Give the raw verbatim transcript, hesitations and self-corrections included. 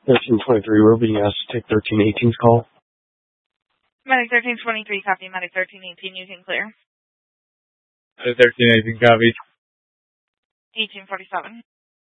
thirteen twenty-three, we're being asked to take thirteen eighteen's call. Medic thirteen twenty-three, copy. Medic thirteen eighteen, you can clear. Medic thirteen eighteen, copy. eighteen forty-seven.